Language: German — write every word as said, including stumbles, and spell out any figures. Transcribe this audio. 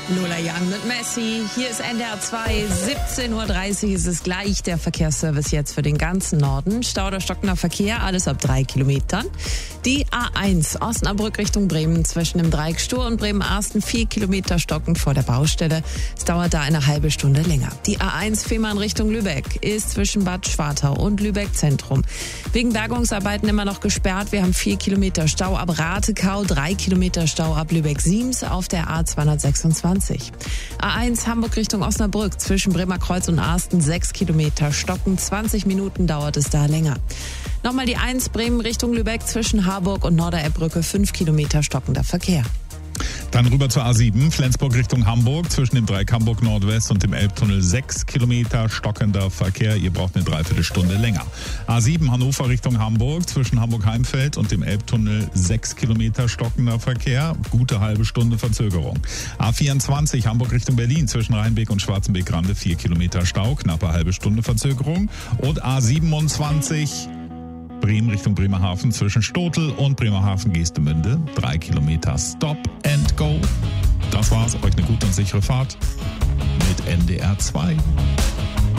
Lola Young mit Messi. Hier ist N D R zwei. siebzehn Uhr dreißig ist es gleich. Der Verkehrsservice jetzt für den ganzen Norden. Stau oder stockender Verkehr, alles ab drei Kilometern. Die A eins Osnabrück Richtung Bremen zwischen dem Dreieck Stur und Bremen-Arsten vier Kilometer stockend vor der Baustelle. Es dauert da eine halbe Stunde länger. Die A eins Fehmarn Richtung Lübeck ist zwischen Bad Schwartau und Lübeck Zentrum. Wegen Bergungsarbeiten immer noch gesperrt. Wir haben vier Kilometer Stau ab Ratekau, drei Kilometer Stau ab Lübeck-Siems auf der A zweihundertsechsundzwanzig. A eins Hamburg Richtung Osnabrück zwischen Bremerkreuz und Arsten sechs Kilometer stocken. zwanzig Minuten dauert es da länger. Nochmal die eins Bremen Richtung Lübeck zwischen Harburg und Norderelbbrücke fünf Kilometer stockender Verkehr. Dann rüber zur A sieben, Flensburg Richtung Hamburg, zwischen dem Dreieck Hamburg Nordwest und dem Elbtunnel sechs Kilometer stockender Verkehr. Ihr braucht eine Dreiviertelstunde länger. A sieben Hannover Richtung Hamburg, zwischen Hamburg-Heimfeld und dem Elbtunnel sechs Kilometer stockender Verkehr. Gute halbe Stunde Verzögerung. A vierundzwanzig Hamburg Richtung Berlin, zwischen Rheinbeek und Schwarzenbeek-Grande vier Kilometer Stau, knappe halbe Stunde Verzögerung. Und A siebenundzwanzig Bremen Richtung Bremerhaven zwischen Stotel und Bremerhaven-Geestemünde. Drei Kilometer Stop and Go. Das war's. Euch eine gute und sichere Fahrt mit N D R zwei.